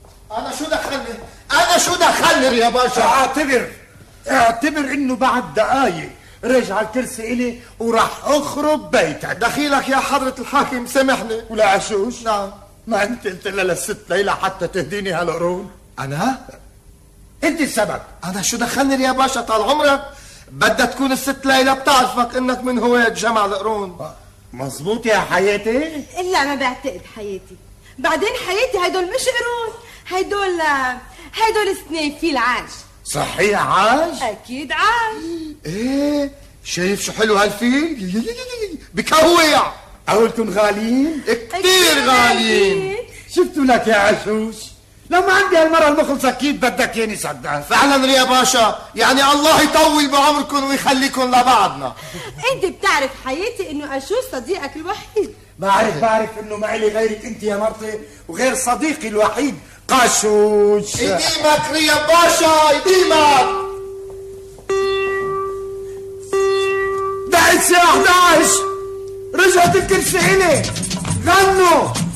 انا شو دخلني يا باشا؟ اعتبر انه بعد دقايق رجع الكرسي الي وراح اخرب بيتك. دخيلك يا حضرة الحاكم سامحني. ولا عشوش؟ نعم. ما انت قلت لها للست ليلى حتى تهديني هالقرون؟ انا؟ انت السبب. انا شو دخلني يا باشا طال عمرك؟ بدها تكون الست ليلى بتعرفك انك من هواة جمع القرون. مظبوط يا حياتي؟ الا ما بعتقد حياتي. بعدين حياتي هيدول مش قرون، هيدول سنيفيل عاج. صحيح عاج؟ اكيد عاج. ايه شايف شو حلو هالفيل؟ بكوع. قولتم غاليين؟ كتير غاليين. شفتوا لك يا عشوش، لما عندي هالمرة المخلصة كيف بدك ياني صدق. فعلا يا باشا، يعني الله يطول بعمركم ويخليكم لبعضنا. انت بتعرف حياتي انه اشوش صديقك الوحيد. بعرف انه ما إلي غيرك انت يا مرتي، وغير صديقي الوحيد قشوش. يديمك يا باشا يديمك. دقت الساعة 11 رجعت الكرسي إلي. غنوا